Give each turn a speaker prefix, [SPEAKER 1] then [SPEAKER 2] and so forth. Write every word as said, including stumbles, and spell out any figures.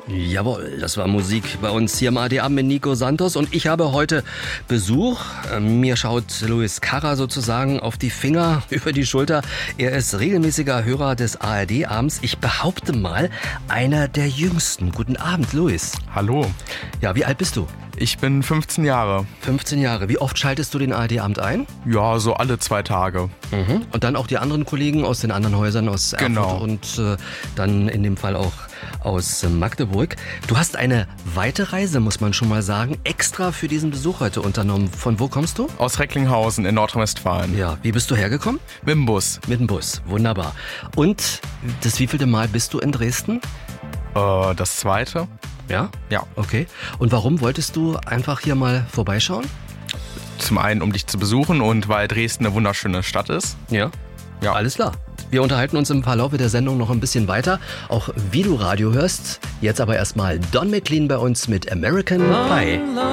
[SPEAKER 1] Jawohl, das war Musik bei uns hier im A R D Abend mit Nico Santos und ich habe heute Besuch. Mir schaut Luis Carra sozusagen auf die Finger über die Schulter. Er ist regelmäßiger Hörer des A R D Abends. Ich behaupte mal, einer der jüngsten. Guten Abend, Luis.
[SPEAKER 2] Hallo.
[SPEAKER 1] Ja, wie alt bist du?
[SPEAKER 2] Ich bin fünfzehn Jahre.
[SPEAKER 1] fünfzehn Jahre. Wie oft schaltest du den A R D Abend ein?
[SPEAKER 2] Ja, so alle zwei Tage.
[SPEAKER 1] Mhm. Und dann auch die anderen Kollegen aus den anderen Häusern aus Erfurt
[SPEAKER 2] Genau.
[SPEAKER 1] und äh, dann in dem Fall auch aus äh, Magdeburg. Du hast eine weite Reise, muss man schon mal sagen, extra für diesen Besuch heute unternommen. Von wo kommst du?
[SPEAKER 2] Aus Recklinghausen in Nordrhein-Westfalen.
[SPEAKER 1] Ja, wie bist du hergekommen?
[SPEAKER 2] Mit dem Bus.
[SPEAKER 1] Mit dem Bus, wunderbar. Und das wievielte Mal bist du in Dresden?
[SPEAKER 2] Äh, das zweite?
[SPEAKER 1] Ja?
[SPEAKER 2] Ja.
[SPEAKER 1] Okay. Und warum wolltest du einfach hier mal vorbeischauen?
[SPEAKER 2] Zum einen, um dich zu besuchen und weil Dresden eine wunderschöne Stadt ist.
[SPEAKER 1] Ja.
[SPEAKER 2] Ja.
[SPEAKER 1] Alles klar. Wir unterhalten uns im Verlauf der Sendung noch ein bisschen weiter, auch wie du Radio hörst. Jetzt aber erstmal Don McLean bei uns mit American Pie.